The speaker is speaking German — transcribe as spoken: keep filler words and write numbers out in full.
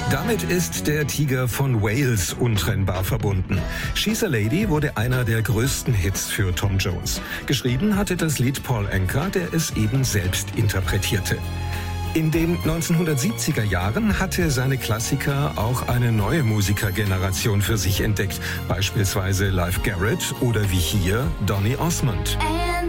Damit ist der Tiger von Wales untrennbar verbunden. She's a Lady wurde einer der größten Hits für Tom Jones. Geschrieben hatte das Lied Paul Anka, der es eben selbst interpretierte. In den neunzehnhundertsiebziger Jahren hatte seine Klassiker auch eine neue Musikergeneration für sich entdeckt, beispielsweise Leif Garrett oder wie hier Donny Osmond. And